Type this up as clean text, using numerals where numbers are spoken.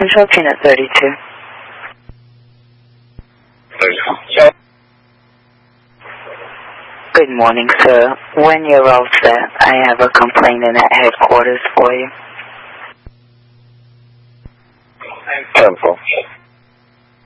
Control Unit 32. Good morning, sir. When you're all set, I have a complainant at headquarters for you. 10-4.